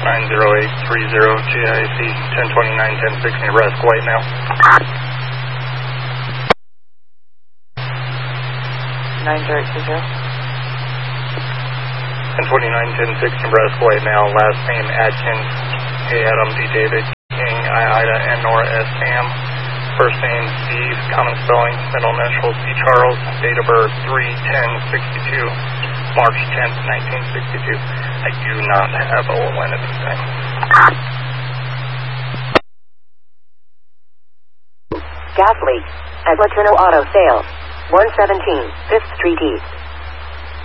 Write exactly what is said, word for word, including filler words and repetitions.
nine zero eight three zero G I C ten twenty-nine ten six Nebraska white male. nine zero eight three zero. ten twenty-nine ten six Nebraska white male, last name Adkins, A Adam, D David, King, I Ida, N Nora, S Sam, first name Steve, common spelling, middle initials C Charles, date of birth three ten sixty-two, March tenth nineteen sixty-two. I do not have O L N at this time. Gas leak at Latino Auto Sales, one seventeen fifth Street East.